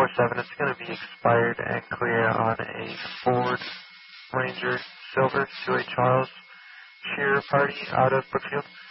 447. It's going to be expired and clear on a Ford Ranger Silver, 2A Charles Shearer Party out of Brookfield.